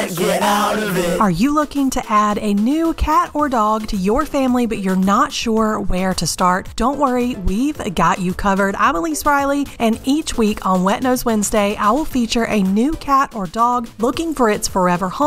can't get out of it. Are you looking to add a new cat or dog to your family, but you're not sure where to start? Don't worry, we've got you covered. I'm Elise Riley, and each week on Wet Nose Wednesday, I will feature a new cat or dog looking for its forever home